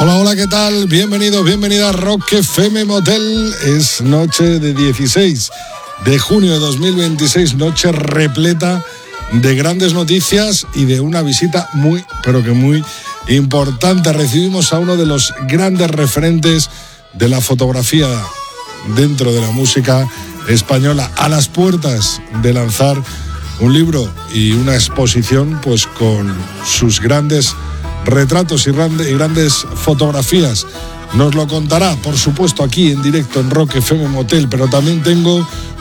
Hola, hola, ¿qué tal? Bienvenidos, bienvenida a Rock FM Motel. Es noche de 16 de junio de 2026, noche repleta de grandes noticias y de una visita muy, pero que muy importante. Recibimos a uno de los grandes referentes de la fotografía dentro de la música española, a las puertas de lanzar un libro y una exposición, pues con sus grandes retratos y grandes fotografías. Nos lo contará, por supuesto, aquí en directo en Rock FM Motel, pero también tengo